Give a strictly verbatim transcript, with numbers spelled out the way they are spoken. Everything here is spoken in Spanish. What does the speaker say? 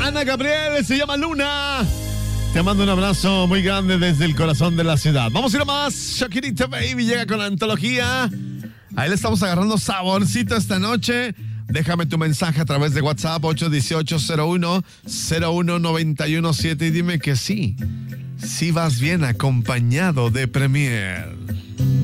Ana Gabriel, se llama Luna. Te mando un abrazo muy grande desde el corazón de la ciudad. Vamos a ir a más. Shakirita Baby llega con la antología. Ahí le estamos agarrando saborcito esta noche. Déjame tu mensaje a través de WhatsApp ocho uno ocho, cero uno, cero uno nueve uno siete y dime que sí, sí vas bien acompañado de Premier.